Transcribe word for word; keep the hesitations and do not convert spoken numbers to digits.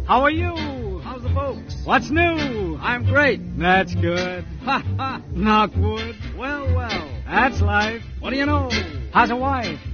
How are you? How's the folks? What's new? I'm great. That's good. Ha ha. Knock wood. Well, well. That's life. What do you know? How's a wife?